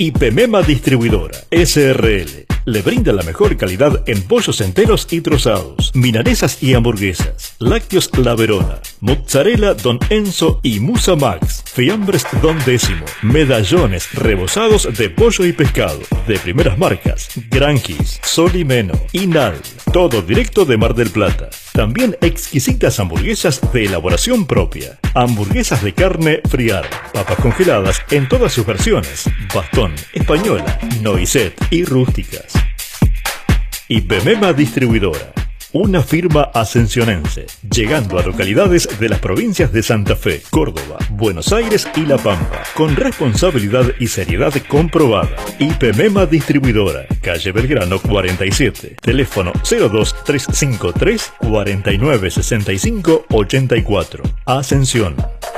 Ipemema Distribuidora SRL le brinda la mejor calidad en pollos enteros y trozados, milanesas y hamburguesas, lácteos La Verona, mozzarella Don Enzo y Musa Max, fiambres Don Décimo, medallones rebozados de pollo y pescado, de primeras marcas, Granquis, Solimeno, Inal, todo directo de Mar del Plata. También exquisitas hamburguesas de elaboración propia, hamburguesas de carne friar, papas congeladas en todas sus versiones, bastón, española, noisette y rústicas. Ipemema Distribuidora, una firma ascensionense, llegando a localidades de las provincias de Santa Fe, Córdoba, Buenos Aires y La Pampa, con responsabilidad y seriedad comprobada. Ipemema Distribuidora, calle Belgrano 47, teléfono 02353 4965 84, Ascensión.